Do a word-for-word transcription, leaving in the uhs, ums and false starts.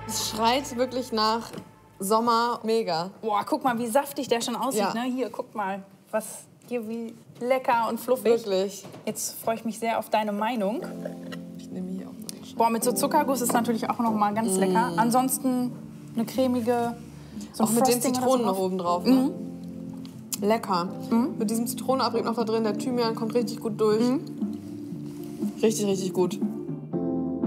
Es schreit wirklich nach Sommer mega. Boah, guck mal, wie saftig der schon aussieht. Ja. Ne? Hier, guck mal, was hier wie lecker und fluffig. Wirklich. Jetzt freue ich mich sehr auf deine Meinung. Ich nehme hier auch mal eine Scheibe. Boah, mit so Zuckerguss ist natürlich auch noch mal ganz mm. lecker. Ansonsten eine cremige, so auch mit den Zitronen noch so oben drauf. Ne? Mhm. Lecker. Mhm. Mit diesem Zitronenabrieb noch da drin, der Thymian kommt richtig gut durch. Mhm. Richtig, richtig gut.